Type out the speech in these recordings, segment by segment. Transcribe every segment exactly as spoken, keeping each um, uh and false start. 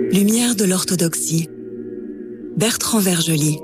Lumière de l'orthodoxie. Bertrand Vergely.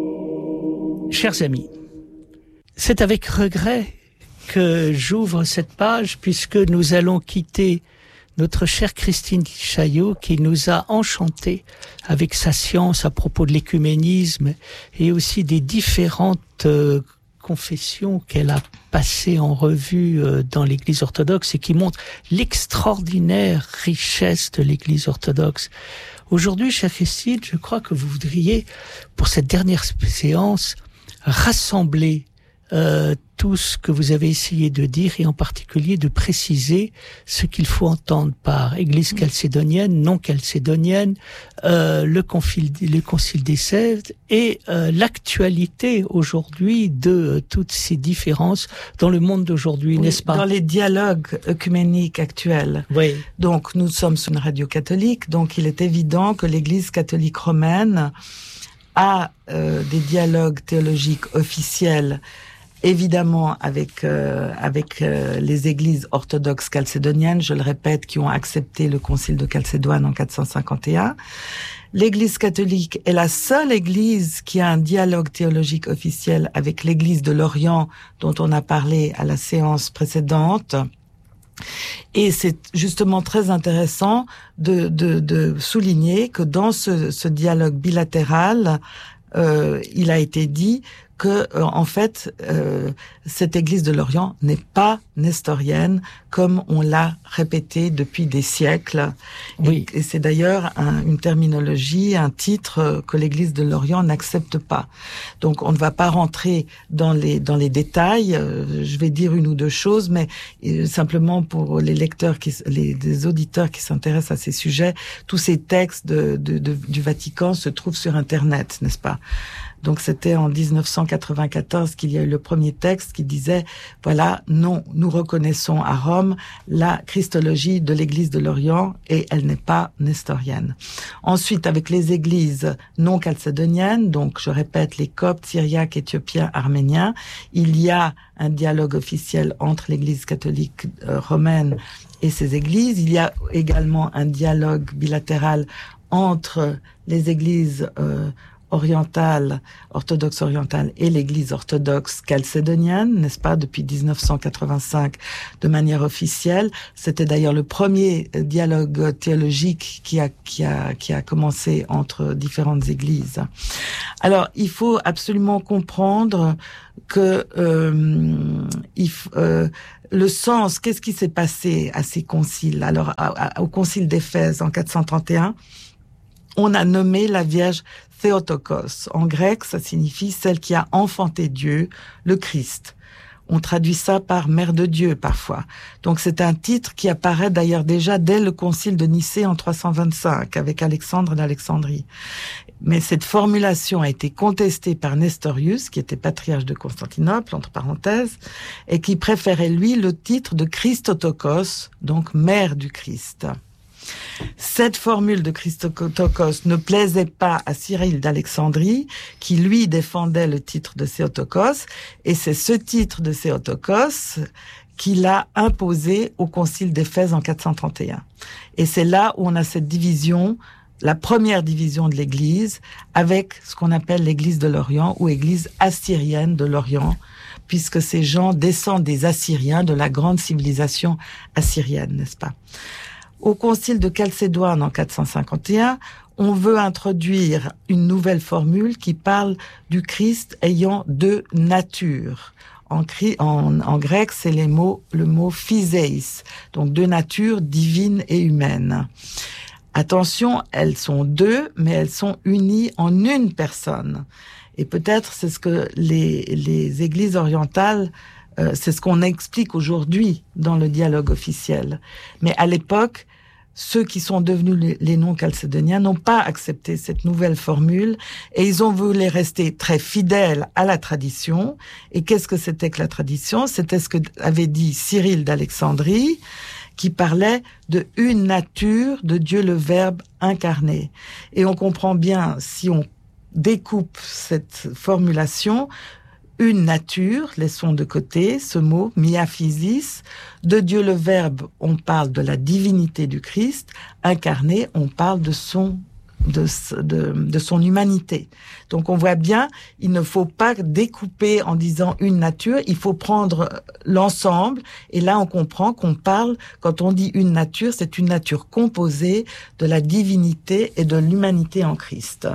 Chers amis, c'est avec regret que j'ouvre cette page puisque nous allons quitter notre chère Christine Chaillot qui nous a enchantés avec sa science à propos de l'écuménisme et aussi des différentes euh, confessions qu'elle a passées en revue euh, dans l'Église orthodoxe et qui montrent l'extraordinaire richesse de l'Église orthodoxe. Aujourd'hui, chère Christine, je crois que vous voudriez, pour cette dernière séance, rassembler euh, tout ce que vous avez essayé de dire et en particulier de préciser ce qu'il faut entendre par Église chalcédonienne, non chalcédonienne, euh, le, concile, le concile d'Éphèse et euh, l'actualité aujourd'hui de euh, toutes ces différences dans le monde d'aujourd'hui, oui, n'est-ce pas? Dans les dialogues œcuméniques actuels. Oui. Donc, nous sommes sur une radio catholique, donc il est évident que l'Église catholique romaine a euh, des dialogues théologiques officiels, évidemment avec euh, avec euh, les églises orthodoxes chalcédoniennes, je le répète, qui ont accepté le concile de Chalcédoine en quatre cent cinquante et un. L'Église catholique est la seule église qui a un dialogue théologique officiel avec l'Église de l'Orient, dont on a parlé à la séance précédente. Et c'est justement très intéressant de, de, de souligner que dans ce, ce dialogue bilatéral, euh, il a été dit que, euh, en fait, euh, cette Église de l'Orient n'est pas nestorienne, comme on l'a répété depuis des siècles. Oui. Et, et c'est d'ailleurs un, une terminologie, un titre que l'Église de l'Orient n'accepte pas. Donc, on ne va pas rentrer dans les dans les détails. Euh, je vais dire une ou deux choses, mais euh, simplement pour les lecteurs, qui, les, les auditeurs qui s'intéressent à ces sujets, tous ces textes de, de, de, du Vatican se trouvent sur Internet, n'est-ce pas? Donc c'était en dix-neuf cent quatre-vingt-quatorze qu'il y a eu le premier texte qui disait, voilà, non, nous reconnaissons à Rome la christologie de l'Église de l'Orient et elle n'est pas nestorienne. Ensuite, avec les églises non chalcédoniennes, donc je répète, les Coptes, Syriaques, Éthiopiens, Arméniens, il y a un dialogue officiel entre l'Église catholique euh, romaine et ces églises. Il y a également un dialogue bilatéral entre les églises euh, orientale, orthodoxe orientale et l'Église orthodoxe chalcédonienne, n'est-ce pas, depuis dix-neuf cent quatre-vingt-cinq de manière officielle. C'était d'ailleurs le premier dialogue théologique qui a qui a qui a commencé entre différentes églises. Alors, il faut absolument comprendre que euh, il, euh, le sens, qu'est-ce qui s'est passé à ces conciles? Alors, à, à, au concile d'Éphèse en quatre cent trente et un, on a nommé la Vierge Théotokos. En grec, ça signifie celle qui a enfanté Dieu, le Christ. On traduit ça par Mère de Dieu parfois. Donc c'est un titre qui apparaît d'ailleurs déjà dès le concile de Nicée en trois cent vingt-cinq avec Alexandre d'Alexandrie. Mais cette formulation a été contestée par Nestorius, qui était patriarche de Constantinople, entre parenthèses, et qui préférait lui le titre de Christotokos, donc Mère du Christ. Cette formule de Christotokos ne plaisait pas à Cyril d'Alexandrie, qui lui défendait le titre de Théotokos, et c'est ce titre de Théotokos qu'il a imposé au concile d'Éphèse en quatre cent trente et un. Et c'est là où on a cette division, la première division de l'Église, avec ce qu'on appelle l'Église de l'Orient, ou Église assyrienne de l'Orient, puisque ces gens descendent des Assyriens, de la grande civilisation assyrienne, n'est-ce pas? Au concile de Chalcédoine en quatre cent cinquante et un, on veut introduire une nouvelle formule qui parle du Christ ayant deux natures. En, en, en grec, c'est les mots, le mot physeis, donc deux natures divines et humaines. Attention, elles sont deux, mais elles sont unies en une personne. Et peut-être c'est ce que les, les églises orientales Euh, c'est ce qu'on explique aujourd'hui dans le dialogue officiel. Mais à l'époque, ceux qui sont devenus les, les non-chalcédoniens n'ont pas accepté cette nouvelle formule et ils ont voulu rester très fidèles à la tradition. Et qu'est-ce que c'était que la tradition? C'était ce que avait dit Cyril d'Alexandrie, qui parlait de une nature de Dieu le Verbe incarné. Et on comprend bien, si on découpe cette formulation, une nature, laissons de côté ce mot, miaphysis. De Dieu le Verbe, on parle de la divinité du Christ. Incarné, on parle de son, de, de, de son humanité. Donc on voit bien, il ne faut pas découper en disant une nature, il faut prendre l'ensemble. Et là, on comprend qu'on parle, quand on dit une nature, c'est une nature composée de la divinité et de l'humanité en Christ.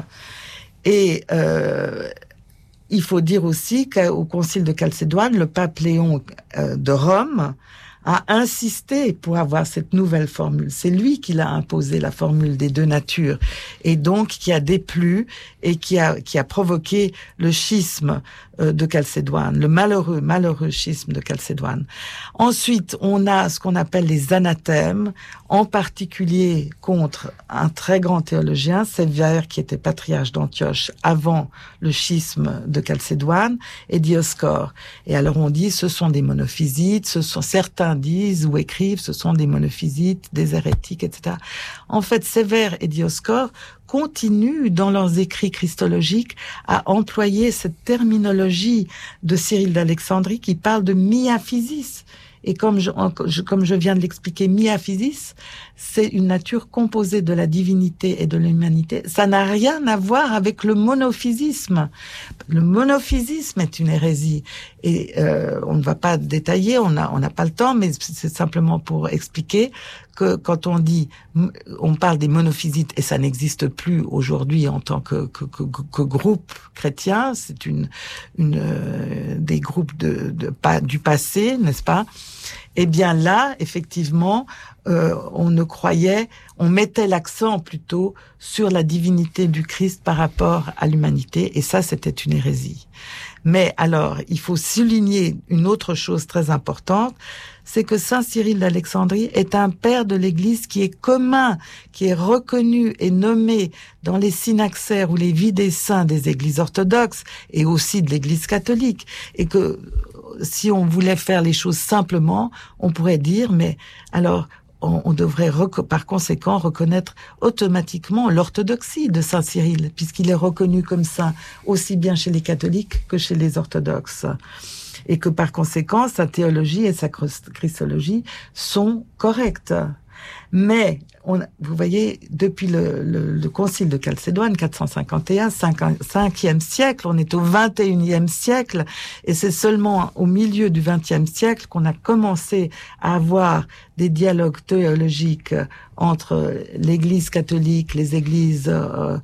Et euh, il faut dire aussi qu'au Concile de Chalcédoine, le pape Léon euh, de Rome a insisté pour avoir cette nouvelle formule. C'est lui qui l'a imposé, la formule des deux natures, et donc qui a déplu et qui a qui a provoqué le schisme euh, de Chalcédoine, le malheureux malheureux schisme de Chalcédoine. Ensuite, on a ce qu'on appelle les anathèmes, en particulier contre un très grand théologien, Sévère, qui était patriarche d'Antioche avant le schisme de Chalcédoine, et Dioscore. Et alors on dit, ce sont des monophysites, ce sont certains disent ou écrivent, ce sont des monophysites, des hérétiques, et cetera. En fait, Sévère et Dioscore continuent dans leurs écrits christologiques à employer cette terminologie de Cyril d'Alexandrie qui parle de miaphysis. Et comme je, comme je viens de l'expliquer, miaphysis, c'est une nature composée de la divinité et de l'humanité. Ça n'a rien à voir avec le monophysisme. Le monophysisme est une hérésie. Et euh, on ne va pas détailler, on n'a on n'a pas le temps, mais c'est simplement pour expliquer que quand on dit, on parle des monophysites, et ça n'existe plus aujourd'hui en tant que, que, que, que groupe chrétien, c'est une, une euh, des groupes de, de, de, du passé, n'est-ce pas? Eh bien là, effectivement, euh, on ne croyait, on mettait l'accent plutôt sur la divinité du Christ par rapport à l'humanité, et ça, c'était une hérésie. Mais alors, il faut souligner une autre chose très importante, c'est que Saint Cyril d'Alexandrie est un père de l'Église qui est commun, qui est reconnu et nommé dans les synaxaires ou les vies des saints des églises orthodoxes et aussi de l'Église catholique, et que si on voulait faire les choses simplement, on pourrait dire, mais alors, on, on devrait par conséquent reconnaître automatiquement l'orthodoxie de Saint Cyril, puisqu'il est reconnu comme saint aussi bien chez les catholiques que chez les orthodoxes. Et que par conséquent, sa théologie et sa christologie sont correctes. Mais, on, vous voyez, depuis le, le, le concile de Chalcédoine, quatre cent cinquante et un, cinquième siècle, on est au vingt et unième siècle, et c'est seulement au milieu du vingtième siècle qu'on a commencé à avoir des dialogues théologiques entre l'Église catholique, les Églises euh,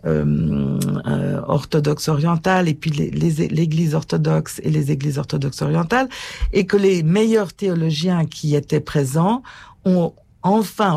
euh, euh, orthodoxes orientales, et puis les, les, l'Église orthodoxe et les Églises orthodoxes orientales, et que les meilleurs théologiens qui étaient présents ont enfin